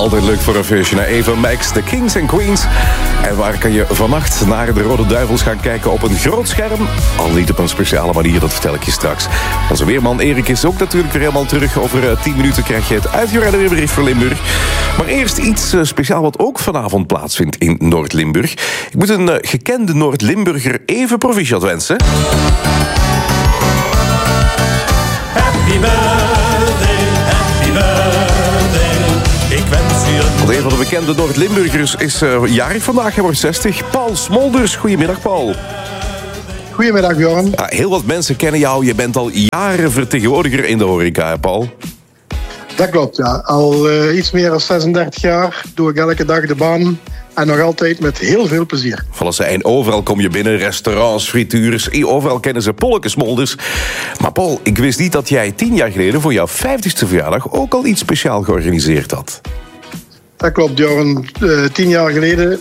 Altijd leuk voor een feestje. Naar Eva Max, de Kings and Queens. En waar kan je vannacht naar de Rode Duivels gaan kijken op een groot scherm? Al niet op een speciale manier, dat vertel ik je straks. Onze weerman Erik is ook natuurlijk weer helemaal terug. Over 10 minuten krijg je het uitgebreide weerbericht voor Limburg. Maar eerst iets speciaal wat ook vanavond plaatsvindt in Noord-Limburg. Ik moet een gekende Noord-Limburger even proficiat wensen. Happy birthday, happy birthday. Ik wens u een... Want een van de bekende Noord-Limburgers is jarig vandaag. Hij wordt 60. Paul Smolders. Goedemiddag, Paul. Goedemiddag, Bjorn. Heel wat mensen kennen jou. Je bent al jaren vertegenwoordiger in de horeca, hè, Paul? Dat klopt, ja. Al iets meer dan 36 jaar doe ik elke dag de baan. En nog altijd met heel veel plezier. En overal kom je binnen. Restaurants, frituurs. Overal kennen ze Polleke Smolders. Maar Paul, ik wist niet dat jij 10 jaar geleden voor jouw 50ste verjaardag ook al iets speciaal georganiseerd had. Dat klopt, Bjorn. 10 jaar geleden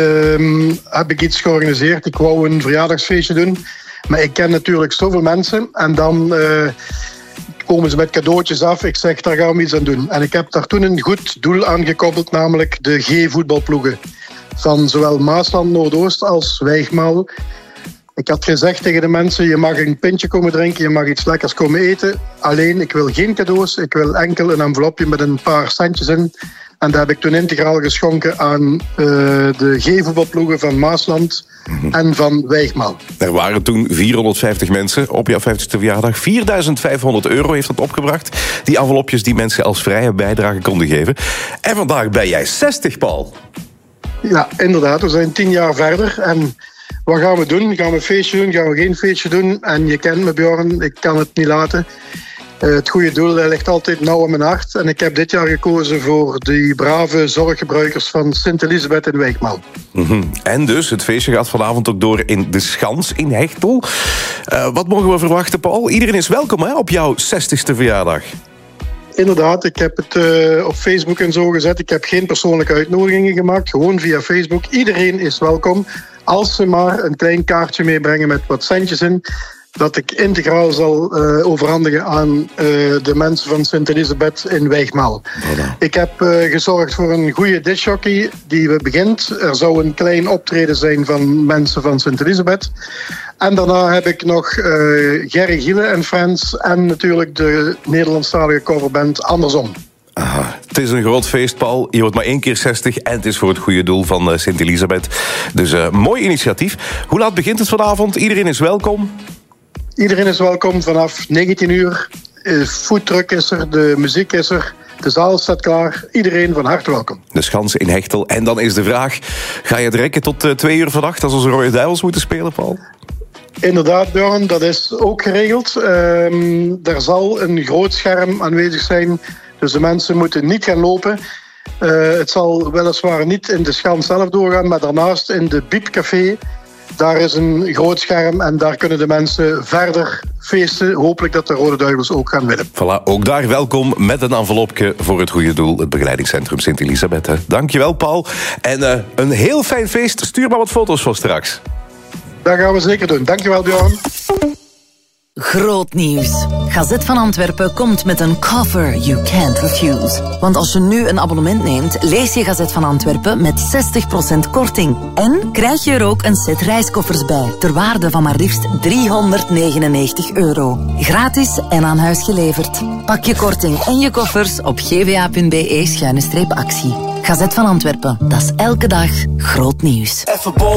heb ik iets georganiseerd. Ik wou een verjaardagsfeestje doen. Maar ik ken natuurlijk zoveel mensen. En dan komen ze met cadeautjes af. Ik zeg, daar gaan we iets aan doen. En ik heb daar toen een goed doel aan gekoppeld. Namelijk de G-voetbalploegen. Van zowel Maasland, Noordoost als Wijgmaal. Ik had gezegd tegen de mensen, je mag een pintje komen drinken, je mag iets lekkers komen eten. Alleen, ik wil geen cadeaus, ik wil enkel een envelopje met een paar centjes in. En dat heb ik toen integraal geschonken aan de G-voetbalploegen van Maasland en van Wijgmaal. Er waren toen 450 mensen op jouw 50ste verjaardag. €4.500 heeft dat opgebracht. Die envelopjes die mensen als vrije bijdrage konden geven. En vandaag ben jij 60, Paul. Ja, inderdaad. We zijn 10 jaar verder. En wat gaan we doen? Gaan we een feestje doen? Gaan we geen feestje doen? En je kent me, Bjorn. Ik kan het niet laten. Het goede doel ligt altijd nauw aan mijn hart. En ik heb dit jaar gekozen voor die brave zorggebruikers van Sint-Elisabeth in Wijgmaal. En dus, het feestje gaat vanavond ook door in de Schans in Hechtel. Wat mogen we verwachten, Paul? Iedereen is welkom, hè, op jouw 60ste verjaardag. Inderdaad, ik heb het op Facebook en zo gezet. Ik heb geen persoonlijke uitnodigingen gemaakt. Gewoon via Facebook. Iedereen is welkom. Als ze maar een klein kaartje meebrengen met wat centjes in. Dat ik integraal zal overhandigen aan de mensen van Sint-Elisabeth in Wijgmaal. Voilà. Ik heb gezorgd voor een goede discjockey die begint. Er zou een klein optreden zijn van mensen van Sint-Elisabeth. En daarna heb ik nog Gerry Giele en Friends en natuurlijk de Nederlandstalige coverband Andersom. Aha, het is een groot feest, Paul. Je wordt maar 1 keer 60 en het is voor het goede doel van Sint-Elisabeth. Dus mooi initiatief. Hoe laat begint het vanavond? Iedereen is welkom. Iedereen is welkom vanaf 19 uur. Foodtruck is er, de muziek is er, de zaal staat klaar. Iedereen van harte welkom. De Schans in Hechtel. En dan is de vraag, ga je het rekken tot 2 uur vannacht als onze Rode Duivels moeten spelen, Paul? Inderdaad, Bjorn, dat is ook geregeld. Er zal een groot scherm aanwezig zijn, dus de mensen moeten niet gaan lopen. Het zal weliswaar niet in de Schans zelf doorgaan, maar daarnaast in de Biepcafé. Daar is een groot scherm en daar kunnen de mensen verder feesten. Hopelijk dat de Rode Duivels ook gaan winnen. Voilà, ook daar welkom met een envelopje voor het goede doel. Het begeleidingscentrum Sint-Elisabeth. Hè. Dankjewel, Paul. En een heel fijn feest. Stuur maar wat foto's voor straks. Dat gaan we zeker doen. Dankjewel, Bjorn. Groot nieuws. Gazet van Antwerpen komt met een cover you can't refuse. Want als je nu een abonnement neemt, lees je Gazet van Antwerpen met 60% korting. En krijg je er ook een set reiskoffers bij, ter waarde van maar liefst €399. Gratis en aan huis geleverd. Pak je korting en je koffers op gva.be/actie. Gazet van Antwerpen, dat is elke dag groot nieuws.